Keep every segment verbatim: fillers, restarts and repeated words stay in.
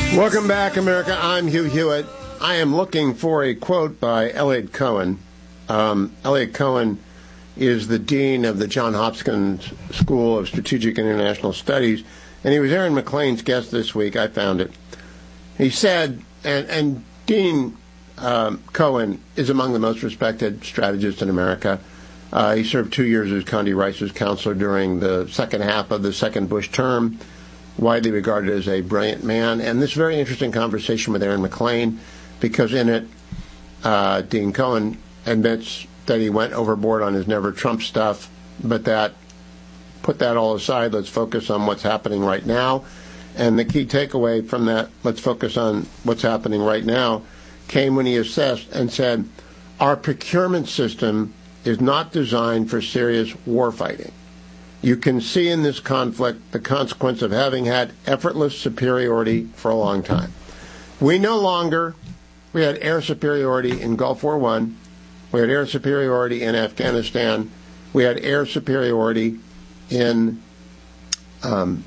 Welcome back, America. I'm Hugh Hewitt. I am looking for a quote by Eliot Cohen. Um, Eliot Cohen is the dean of the Johns Hopkins School of Strategic and International Studies, and he was Aaron McLean's guest this week. I found it. He said, and, and Dean um, Cohen is among the most respected strategists in America. Uh, he served two years as Condi Rice's counselor during the second half of the second Bush term, widely regarded as a brilliant man. And this very interesting conversation with Aaron McLean, because in it, uh, Dean Cohen admits that he went overboard on his Never Trump stuff, but that, put that all aside, let's focus on what's happening right now. And the key takeaway from that, let's focus on what's happening right now, came when he assessed and said, our procurement system is not designed for serious war fighting. You can see in this conflict the consequence of having had effortless superiority for a long time. We no longer, we had air superiority in Gulf War One, we had air superiority in Afghanistan, we had air superiority in um,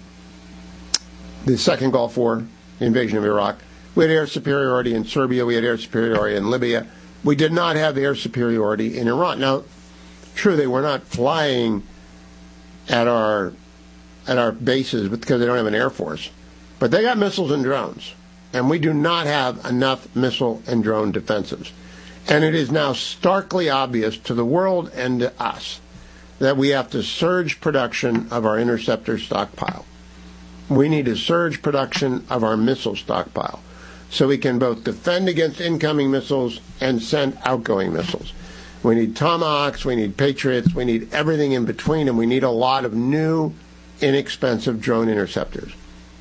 the second Gulf War, the invasion of Iraq. We had air superiority in Serbia, we had air superiority in Libya. We did not have air superiority in Iran. Now, true, they were not flying at our at our bases because they don't have an air force, but they got missiles and drones, and we do not have enough missile and drone defenses. And it is now starkly obvious to the world and to us that we have to surge production of our interceptor stockpile. We need to surge production of our missile stockpile so we can both defend against incoming missiles and send outgoing missiles. We need Tomahawks, we need Patriots, we need everything in between, and we need a lot of new, inexpensive drone interceptors.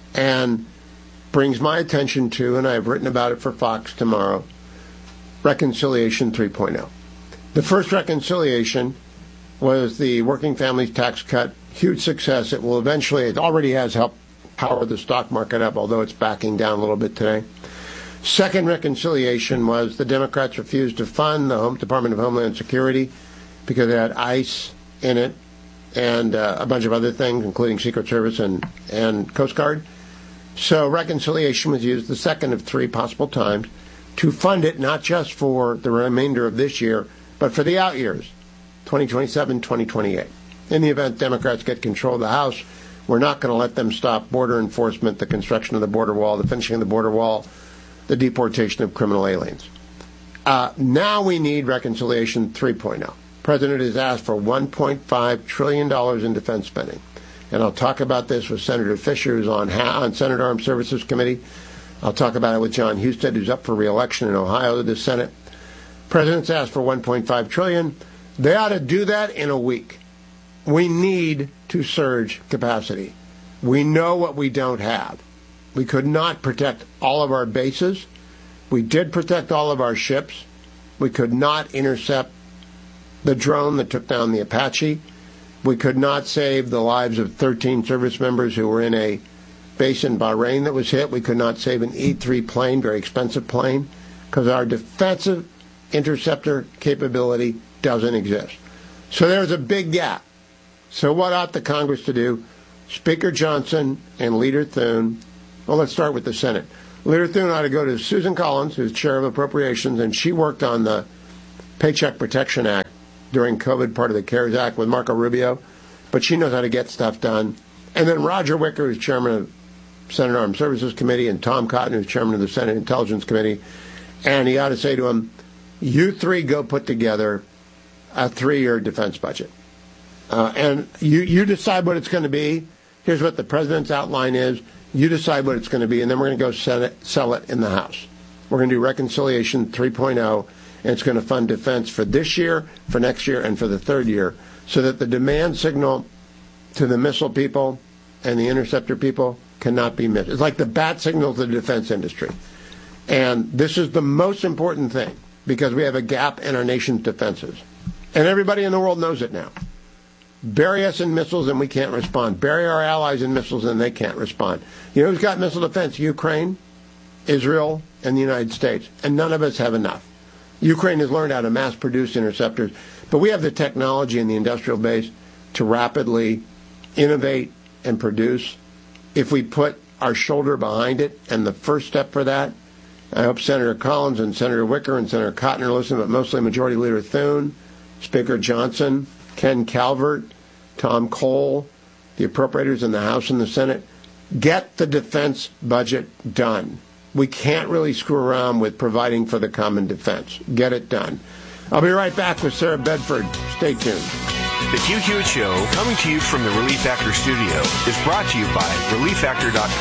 And brings my attention to, and I've written about it for Fox tomorrow, Reconciliation three point oh. The first reconciliation was the Working Families Tax Cut. Huge success. It will eventually, it already has helped power the stock market up, although it's backing down a little bit today. Second reconciliation was the Democrats refused to fund the Home Department of Homeland Security because it had ICE in it and uh, a bunch of other things, including Secret Service and, and Coast Guard. So reconciliation was used the second of three possible times to fund it, not just for the remainder of this year, but for the out years, twenty twenty-seven, twenty twenty-eight. In the event Democrats get control of the House, we're not going to let them stop border enforcement, the construction of the border wall, the finishing of the border wall, the deportation of criminal aliens. Uh, now we need Reconciliation three point oh. The President has asked for one point five trillion dollars in defense spending. And I'll talk about this with Senator Fisher, who's on, on Senate Armed Services Committee. I'll talk about it with John Husted, who's up for re-election in Ohio to the Senate. The President's asked for one point five trillion dollars. They ought to do that in a week. We need to surge capacity. We know what we don't have. We could not protect all of our bases. We did protect all of our ships. We could not intercept the drone that took down the Apache. We could not save the lives of thirteen service members who were in a base in Bahrain that was hit. We could not save an E three plane, very expensive plane, because our defensive interceptor capability doesn't exist. So there's a big gap. So what ought the Congress to do? Speaker Johnson and Leader Thune. Well, let's start with the Senate. Leader Thune ought to go to Susan Collins, who's chair of Appropriations, and she worked on the Paycheck Protection Act during COVID, part of the CARES Act with Marco Rubio, but she knows how to get stuff done. And then Roger Wicker, who's chairman of Senate Armed Services Committee, and Tom Cotton, who's chairman of the Senate Intelligence Committee, and he ought to say to him, you three go put together a three-year defense budget. Uh, and you, you decide what it's going to be. Here's what the president's outline is. You decide what it's going to be, and then we're going to go sell it, sell it in the House. We're going to do Reconciliation three point oh, and it's going to fund defense for this year, for next year, and for the third year, so that the demand signal to the missile people and the interceptor people cannot be missed. It's like the bat signal to the defense industry. And this is the most important thing, because we have a gap in our nation's defenses. And everybody in the world knows it now. Bury us in missiles and we can't respond. Bury our allies in missiles and they can't respond. You know who's got missile defense? Ukraine, Israel, and the United States. And none of us have enough. Ukraine has learned how to mass produce interceptors, but we have the technology and the industrial base to rapidly innovate and produce. If we put our shoulder behind it. And the first step for that, I hope Senator Collins and Senator Wicker and Senator Cotton listen, but mostly Majority Leader Thune, Speaker Johnson, Ken Calvert, Tom Cole, the appropriators in the House and the Senate, get the defense budget done. We can't really screw around with providing for the common defense. Get it done. I'll be right back with Sarah Bedford. Stay tuned. The Hugh Hewitt Show, coming to you from the Relief Factor studio, is brought to you by relief factor dot com.